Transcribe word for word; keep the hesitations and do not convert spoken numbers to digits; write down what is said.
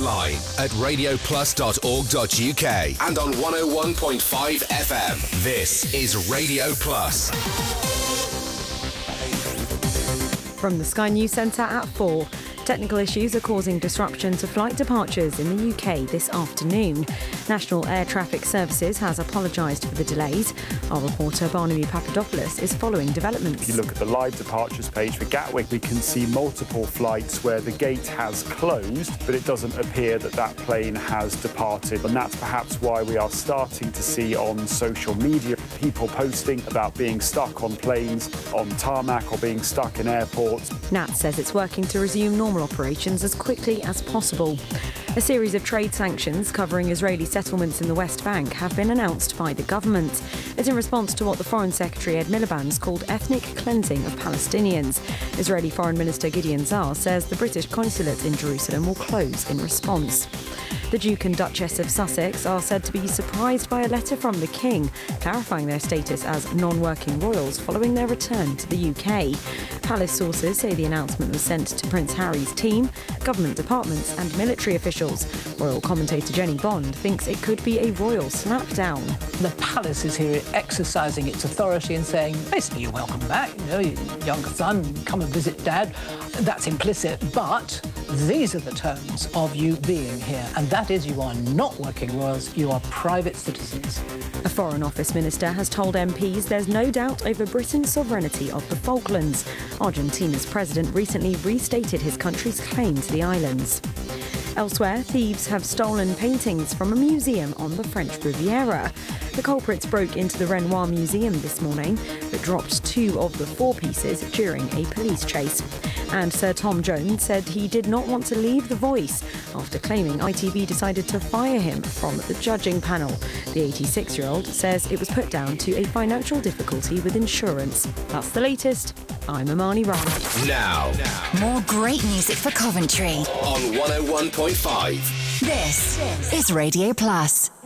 online at radio plus dot org dot u k and on one oh one point five F M. This is Radio Plus. From the Sky News Centre at four. Technical issues are causing disruption to flight departures in the U K this afternoon. National Air Traffic Services has apologised for the delays. Our reporter Barnaby Papadopoulos is following developments. If you look at the live departures page for Gatwick, we can see multiple flights where the gate has closed, but it doesn't appear that that plane has departed. And that's perhaps why we are starting to see on social media people posting about being stuck on planes, on tarmac, or being stuck in airports. N A T says it's working to resume normal operations as quickly as possible. A series of trade sanctions covering Israeli settlements in the West Bank have been announced by the government. It's in response to what the Foreign Secretary Ed Miliband's called ethnic cleansing of Palestinians. Israeli Foreign Minister Gideon Saar says the British consulate in Jerusalem will close in response. The Duke and Duchess of Sussex are said to be surprised by a letter from the King, clarifying their status as non-working royals following their return to the U K. Palace sources say the announcement was sent to Prince Harry's team, government departments and military officials. Royal commentator Jenny Bond thinks it could be a royal slapdown. The palace is here exercising its authority and saying, basically, you're welcome back, you know, your younger son, come and visit Dad. That's implicit, but these are the terms of you being here, and that is you are not working royals, you are private citizens. A Foreign Office minister has told M Ps there's no doubt over Britain's sovereignty of the Falklands. Argentina's president recently restated his country's claim to the islands. Elsewhere, thieves have stolen paintings from a museum on the French Riviera. The culprits broke into the Renoir Museum this morning, but dropped two of the four pieces during a police chase. And Sir Tom Jones said he did not want to leave The Voice after claiming I T V decided to fire him from the judging panel. The eighty-six-year-old says it was put down to a financial difficulty with insurance. That's the latest. I'm Amani Ryan. Now, more great music for Coventry on one oh one point five. This is Radio Plus.